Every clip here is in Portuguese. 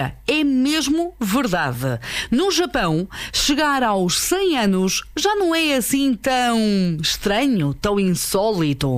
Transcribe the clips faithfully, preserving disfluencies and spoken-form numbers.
É mesmo verdade. No Japão, chegar aos cem anos já não é assim tão estranho, tão insólito.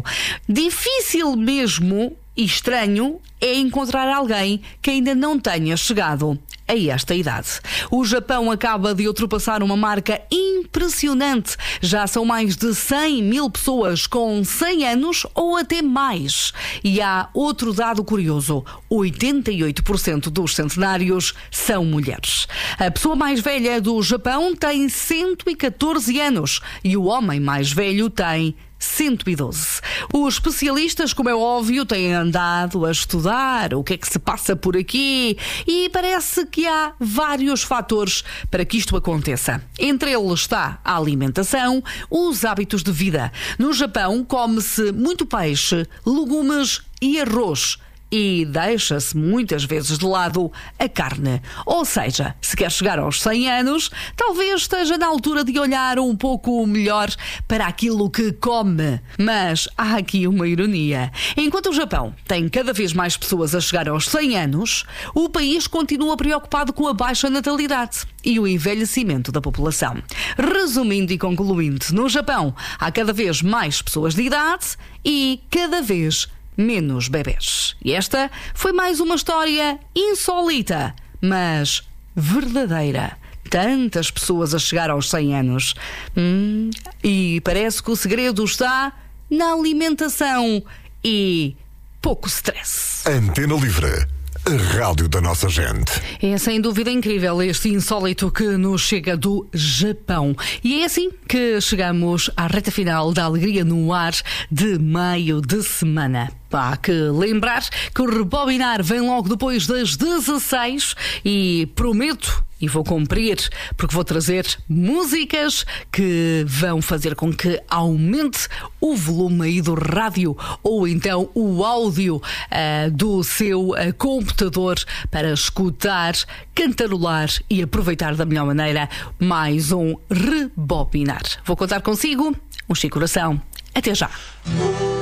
Difícil mesmo e estranho é encontrar alguém que ainda não tenha chegado a esta idade. O Japão acaba de ultrapassar uma marca impressionante. Já são mais de cem mil pessoas com cem anos ou até mais. E há outro dado curioso: oitenta e oito por cento dos centenários são mulheres. A pessoa mais velha do Japão tem cento e catorze anos e o homem mais velho tem cento e doze. Os especialistas, como é óbvio, têm andado a estudar o que é que se passa por aqui e parece que há vários fatores para que isto aconteça. Entre eles está a alimentação, os hábitos de vida. No Japão come-se muito peixe, legumes e arroz. E deixa-se muitas vezes de lado a carne. Ou seja, se quer chegar aos cem anos, talvez esteja na altura de olhar um pouco melhor para aquilo que come. Mas há aqui uma ironia. Enquanto o Japão tem cada vez mais pessoas a chegar aos cem anos, o país continua preocupado com a baixa natalidade e o envelhecimento da população. Resumindo e concluindo, no Japão há cada vez mais pessoas de idade e cada vez menos bebés. E esta foi mais uma história insólita, mas verdadeira. Tantas pessoas a chegar aos cem anos. Hum, e parece que o segredo está na alimentação e pouco stress. Antena Livre, a rádio da nossa gente. É sem dúvida incrível este insólito que nos chega do Japão. E é assim que chegamos à reta final da Alegria no Ar de meio de semana. Há que lembrar que o Rebobinar vem logo depois das dezasseis e prometo, e vou cumprir, porque vou trazer músicas que vão fazer com que aumente o volume aí do rádio ou então o áudio uh, do seu uh, computador para escutar, cantarolar e aproveitar da melhor maneira mais um Rebobinar. Vou contar consigo, um Chico Coração. Até já!